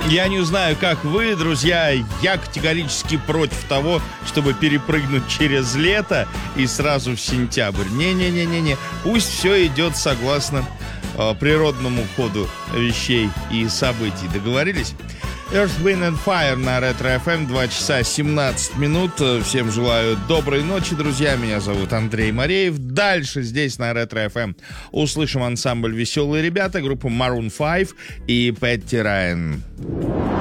Я не знаю, как вы, друзья, я категорически против того, чтобы перепрыгнуть через лето и сразу в сентябрь. Не-не-не-не-не. Пусть все идет согласно природному ходу вещей и событий. Договорились? Earth, Wind and Fire на Ретро-ФМ, 2 часа 17 минут. Всем желаю доброй ночи, друзья. Меня зовут Андрей Мореев. Дальше здесь на Ретро-ФМ услышим ансамбль «Веселые ребята», группу Maroon 5 и Пэтти Райан.